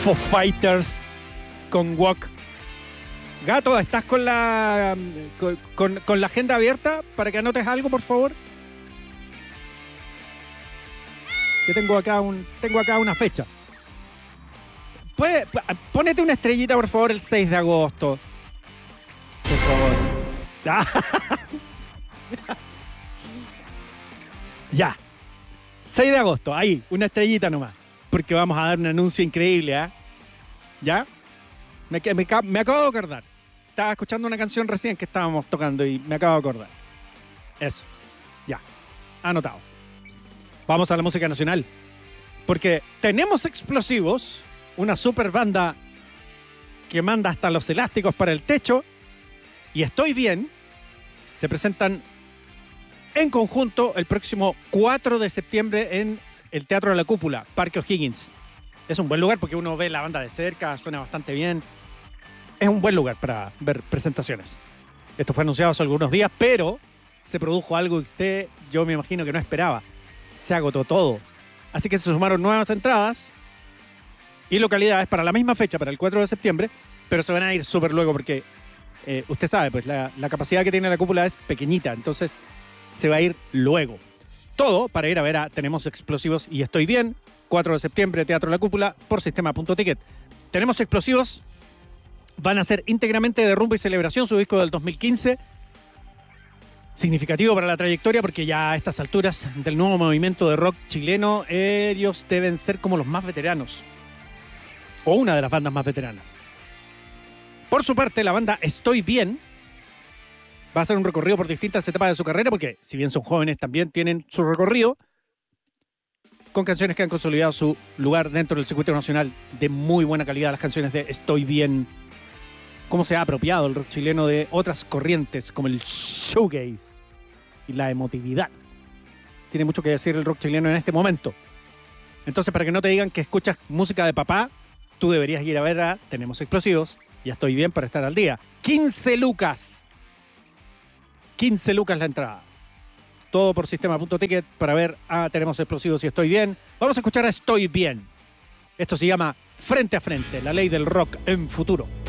Foo Fighters con Walk. Gato, ¿estás con la con la agenda abierta para que anotes algo, por favor? Que tengo acá una fecha. Pónete una estrellita, por favor, el 6 de agosto. Por favor. Ya. 6 de agosto, ahí, una estrellita nomás. Porque vamos a dar un anuncio increíble, ¿eh? ¿Ya? Me acabo de acordar. Estaba escuchando una canción recién que estábamos tocando y me acabo de acordar. Eso. Ya. Anotado. Vamos a la música nacional. Porque Tenemos Explosivos, una super banda que manda hasta los elásticos para el techo, y Estoy Bien, se presentan en conjunto el próximo 4 de septiembre en el Teatro de la Cúpula, Parque O'Higgins. Es un buen lugar porque uno ve la banda de cerca, suena bastante bien. Es un buen lugar para ver presentaciones. Esto fue anunciado hace algunos días, pero se produjo algo que yo me imagino que no esperaba. Se agotó todo. Así que se sumaron nuevas entradas y localidades para la misma fecha, para el 4 de septiembre, pero se van a ir súper luego porque usted sabe, pues la capacidad que tiene la cúpula es pequeñita, entonces se va a ir luego. Todo para ir a ver a Tenemos Explosivos y Estoy Bien, 4 de septiembre, Teatro La Cúpula, por Sistema.ticket. Tenemos Explosivos, van a ser íntegramente de rumba y celebración, su disco del 2015, significativo para la trayectoria porque ya a estas alturas del nuevo movimiento de rock chileno, ellos deben ser como los más veteranos, o una de las bandas más veteranas. Por su parte, la banda Estoy Bien va a hacer un recorrido por distintas etapas de su carrera, porque si bien son jóvenes, también tienen su recorrido con canciones que han consolidado su lugar dentro del circuito nacional de muy buena calidad. Las canciones de Estoy Bien, cómo se ha apropiado el rock chileno de otras corrientes como el shoegaze y la emotividad. Tiene mucho que decir el rock chileno en este momento. Entonces, para que no te digan que escuchas música de papá, tú deberías ir a ver a Tenemos Explosivos y Estoy Bien para estar al día. 15 lucas. 15 lucas la entrada. Todo por Sistema.ticket para ver a Tenemos Explosivos y Estoy Bien. Vamos a escuchar a Estoy Bien. Esto se llama Frente a Frente, la ley del rock en futuro.